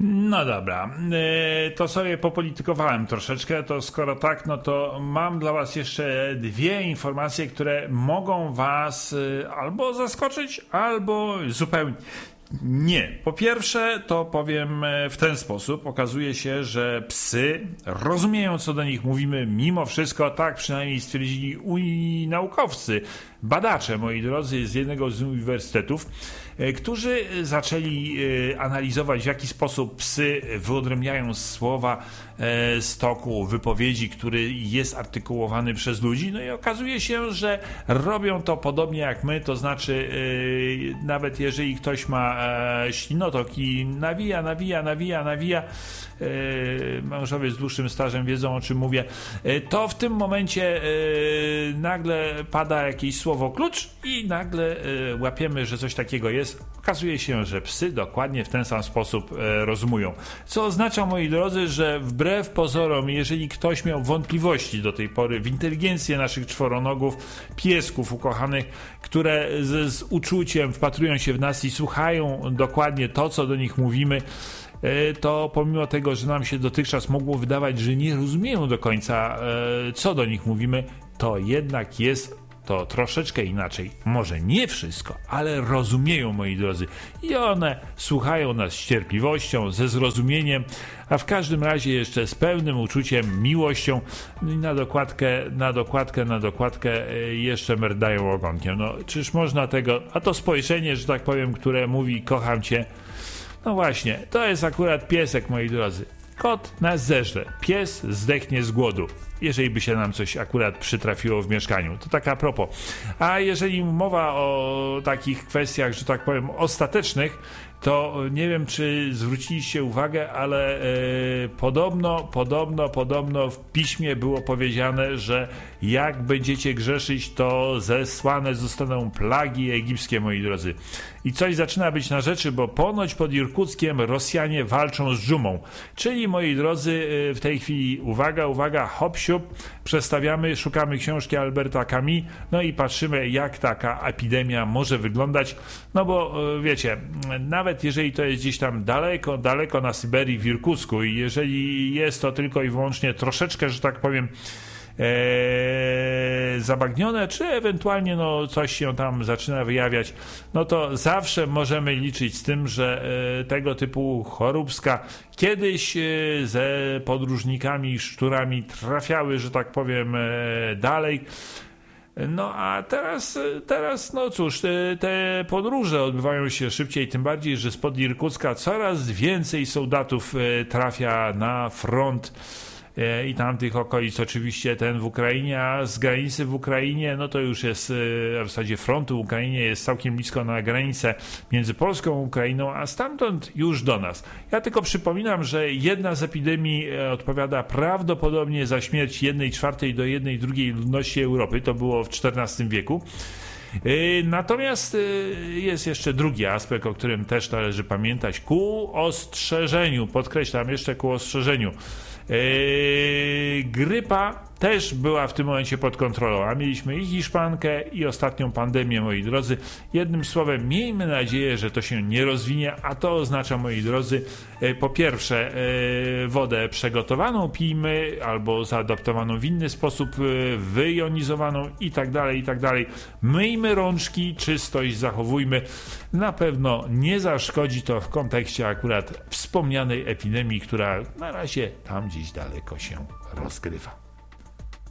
No dobra, to sobie popolitykowałem troszeczkę, to skoro tak, no to mam dla was jeszcze dwie informacje, które mogą was albo zaskoczyć, albo zupełnie nie. Po pierwsze, to powiem w ten sposób. Okazuje się, że psy rozumieją, co do nich mówimy mimo wszystko. Tak przynajmniej stwierdzili naukowcy, badacze, moi drodzy, z jednego z uniwersytetów, którzy zaczęli analizować, w jaki sposób psy wyodrębniają słowa z toku wypowiedzi, który jest artykułowany przez ludzi. No i okazuje się, że robią to podobnie jak my, to znaczy nawet jeżeli ktoś ma ślinotok i nawija, mężowie z dłuższym stażem wiedzą, o czym mówię, to w tym momencie nagle pada jakieś słowo klucz i nagle łapiemy, że coś takiego jest. Okazuje się, że psy dokładnie w ten sam sposób rozumują. Co oznacza, moi drodzy, że wbrew pozorom, jeżeli ktoś miał wątpliwości do tej pory w inteligencję naszych czworonogów, piesków ukochanych, które z uczuciem wpatrują się w nas i słuchają dokładnie to, co do nich mówimy, to pomimo tego, że nam się dotychczas mogło wydawać, że nie rozumieją do końca, co do nich mówimy, to jednak jest to troszeczkę inaczej. Może nie wszystko, ale rozumieją, moi drodzy. I one słuchają nas z cierpliwością, ze zrozumieniem, a w każdym razie jeszcze z pełnym uczuciem, miłością. I na dokładkę jeszcze merdają ogonkiem. No, czyż można tego... A to spojrzenie, że tak powiem, które mówi kocham cię. No właśnie, to jest akurat piesek, moi drodzy. Kot nas zeżre, pies zdechnie z głodu, jeżeli by się nam coś akurat przytrafiło w mieszkaniu. To tak a propos. A jeżeli mowa o takich kwestiach, że tak powiem, ostatecznych, to nie wiem, czy zwróciliście uwagę, ale podobno w piśmie było powiedziane, że jak będziecie grzeszyć, to zesłane zostaną plagi egipskie, moi drodzy. I coś zaczyna być na rzeczy, bo ponoć pod Irkuckiem Rosjanie walczą z dżumą. Czyli, moi drodzy, w tej chwili uwaga, hop siup, przestawiamy, szukamy książki Alberta Camus, no i patrzymy, jak taka epidemia może wyglądać. No bo wiecie, nawet jeżeli to jest gdzieś tam daleko na Syberii, w Irkucku, i jeżeli jest to tylko i wyłącznie troszeczkę, że tak powiem, zabagnione, czy ewentualnie no, coś się tam zaczyna wyjawiać, no to zawsze możemy liczyć z tym, że tego typu choróbska kiedyś ze podróżnikami, szczurami trafiały, że tak powiem, dalej. No a teraz, no cóż, te podróże odbywają się szybciej, tym bardziej, że spod Irkucka coraz więcej soldatów trafia na front i tamtych okolic, oczywiście ten w Ukrainie, a z granicy w Ukrainie, no to już jest w zasadzie frontu w Ukrainie jest całkiem blisko na granicę między Polską a Ukrainą, a stamtąd już do nas. Ja tylko przypominam, że jedna z epidemii odpowiada prawdopodobnie za śmierć 1/4 do 1/2 ludności Europy, to było w XIV wieku. Natomiast jest jeszcze drugi aspekt, o którym też należy pamiętać, ku ostrzeżeniu, podkreślam jeszcze ku ostrzeżeniu. Grypa też była w tym momencie pod kontrolą, a mieliśmy i hiszpankę, i ostatnią pandemię, moi drodzy. Jednym słowem, miejmy nadzieję, że to się nie rozwinie, a to oznacza, moi drodzy, po pierwsze wodę przegotowaną pijmy, albo zaadaptowaną w inny sposób, wyjonizowaną i tak dalej. Myjmy rączki, czystość zachowujmy. Na pewno nie zaszkodzi to w kontekście akurat wspomnianej epidemii, która na razie tam gdzieś daleko się rozgrywa.